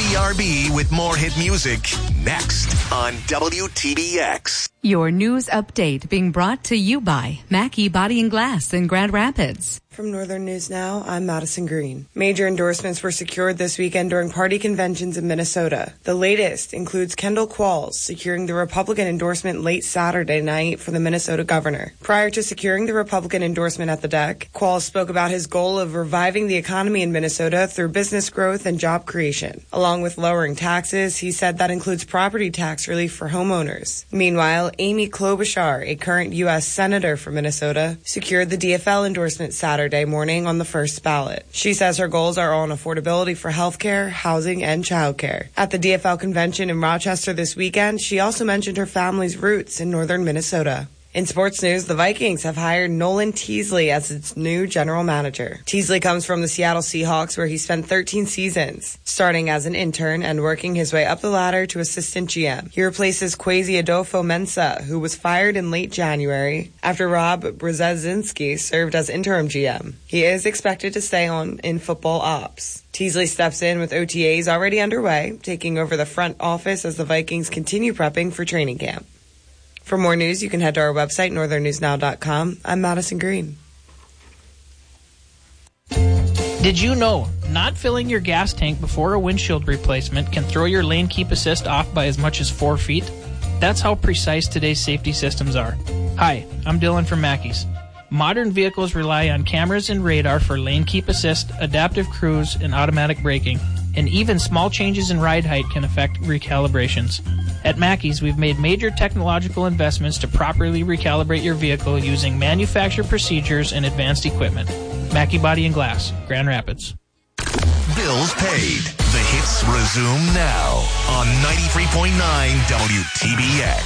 BRB with more hit music next on WTBX. Your news update being brought to you by Mackey Body and Glass in Grand Rapids. From Northern News Now, I'm Madison Green. Major endorsements were secured this weekend during party conventions in Minnesota. The latest includes Kendall Qualls securing the Republican endorsement late Saturday night for the Minnesota governor. Prior to securing the Republican endorsement at the deck, Qualls spoke about his goal of reviving the economy in Minnesota through business growth and job creation. Along with lowering taxes, he said that includes property tax relief for homeowners. Meanwhile, Amy Klobuchar, a current U.S. Senator for Minnesota, secured the DFL endorsement Saturday morning on the first ballot. She says her goals are on affordability for healthcare, housing, and childcare. At the DFL convention in Rochester this weekend, she also mentioned her family's roots in northern Minnesota. In sports news, the Vikings have hired Nolan Teasley as its new general manager. Teasley comes from the Seattle Seahawks, where he spent 13 seasons, starting as an intern and working his way up the ladder to assistant GM. He replaces Kwesi Adolfo-Mensah, who was fired in late January after Rob Brzezinski served as interim GM. He is expected to stay on in football ops. Teasley steps in with OTAs already underway, taking over the front office as the Vikings continue prepping for training camp. For more news, you can head to our website, northernnewsnow.com. I'm Madison Green. Did you know not filling your gas tank before a windshield replacement can throw your lane keep assist off by as much as 4 feet? That's how precise today's safety systems are. Hi, I'm Dylan from Mackey's. Modern vehicles rely on cameras and radar for lane keep assist, adaptive cruise, and automatic braking. And even small changes in ride height can affect recalibrations. At Mackey's, we've made major technological investments to properly recalibrate your vehicle using manufacturer procedures and advanced equipment. Mackey Body and Glass, Grand Rapids. Bills paid. The hits resume now on 93.9 WTBX.